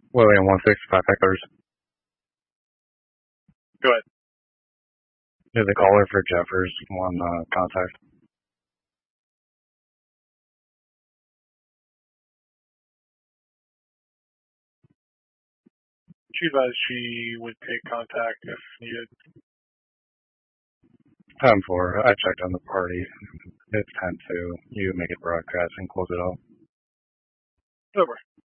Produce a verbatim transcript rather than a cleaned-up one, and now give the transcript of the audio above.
William one sixty-five Hecklers. Go ahead. Did the caller for Jeffers want uh, contact? She advised she would take contact if needed. ten four. I checked on the party. It's ten two. You make it broadcast and close it out. Over.